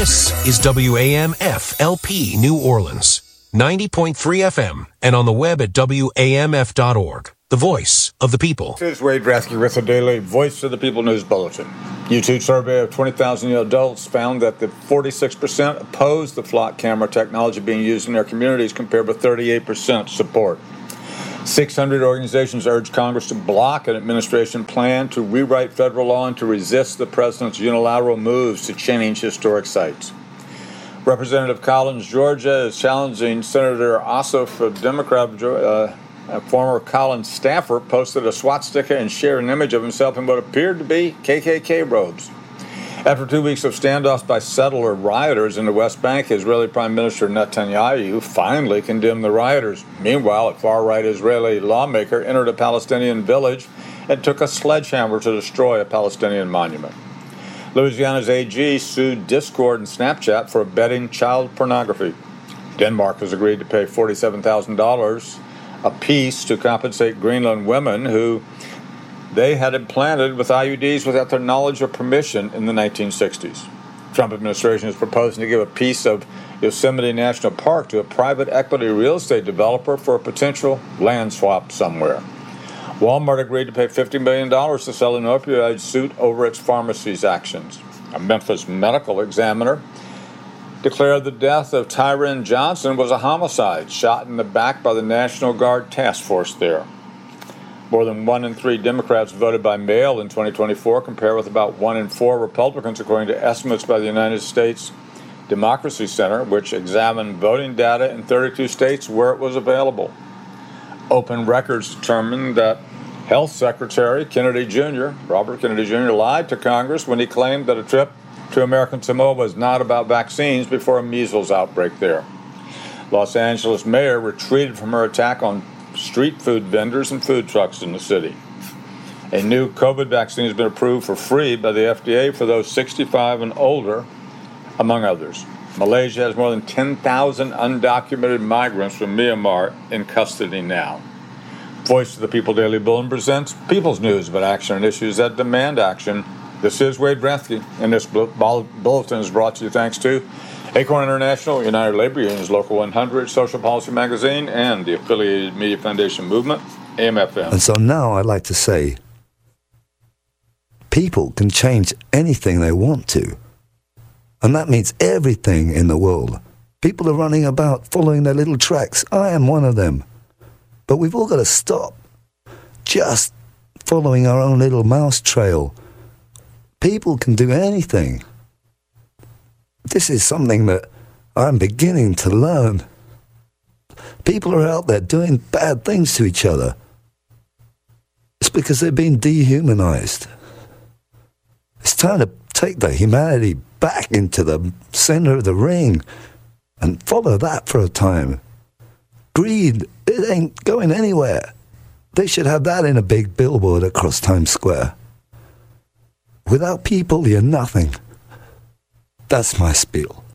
This is WAMF-LP New Orleans, 90.3 FM, and on the web at WAMF.org. The voice of the people. This is Wade Rathke with the Daily Voice of the People News Bulletin. YouTube survey of 20,000 adults found that the 46% opposed the flock camera technology being used in their communities compared with 38% support. 600 organizations urged Congress to block an administration plan to rewrite federal law and to resist the president's unilateral moves to change historic sites. Representative Collins, Georgia, is challenging Senator Ossoff, a Democrat of Georgia. A former Collins staffer posted a swastika and shared an image of himself in what appeared to be KKK robes. After 2 weeks of standoffs by settler rioters in the West Bank, Israeli Prime Minister Netanyahu finally condemned the rioters. Meanwhile, a far-right Israeli lawmaker entered a Palestinian village and took a sledgehammer to destroy a Palestinian monument. Louisiana's AG sued Discord and Snapchat for abetting child pornography. Denmark has agreed to pay $47,000 a piece to compensate Greenland women who they had implanted with IUDs without their knowledge or permission in the 1960s. Trump administration is proposing to give a piece of Yosemite National Park to a private equity real estate developer for a potential land swap somewhere. Walmart agreed to pay $50 million to settle an opioid suit over its pharmacy's actions. A Memphis medical examiner declared the death of Tyron Johnson was a homicide, shot in the back by the National Guard task force there. More than 1 in 3 Democrats voted by mail in 2024, compared with about 1 in 4 Republicans, according to estimates by the United States Democracy Center, which examined voting data in 32 states where it was available. Open records determined that Health Secretary Kennedy Jr., Robert Kennedy Jr., lied to Congress when he claimed that a trip to American Samoa was not about vaccines before a measles outbreak there. Los Angeles mayor retreated from her attack on street food vendors and food trucks in the city. A new COVID vaccine has been approved for free by the FDA for those 65 and older, among others. Malaysia has more than 10,000 undocumented migrants from Myanmar in custody now. Voice of the People Daily Bulletin presents People's News about action and issues that demand action. This is Wade Rathke, and this bulletin is brought to you thanks to Acorn International, United Labor Unions Local 100, Social Policy Magazine, and the Affiliated Media Foundation Movement, AMFM. And so now I'd like to say, people can change anything they want to. And that means everything in the world. People are running about following their little tracks. I am one of them. But we've all got to stop just following our own little mouse trail. People can do anything. This is something that I'm beginning to learn. People are out there doing bad things to each other. It's because they've been dehumanized. It's time to take the humanity back into the center of the ring and follow that for a time. Greed, it ain't going anywhere. They should have that in a big billboard across Times Square. Without people, you're nothing. That's my spiel.